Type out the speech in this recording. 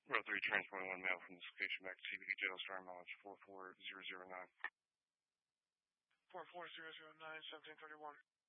Row 3, transporting one male from this location back to CBD jail, starting mileage 44009. 44009, 1731.